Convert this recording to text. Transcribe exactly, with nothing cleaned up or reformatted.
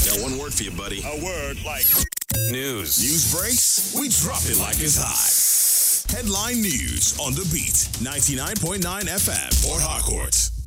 Got one word for you, buddy. A word like news. News breaks? We drop it like it's hot. Headline news on the beat. ninety-nine point nine F M, Port Harcourt.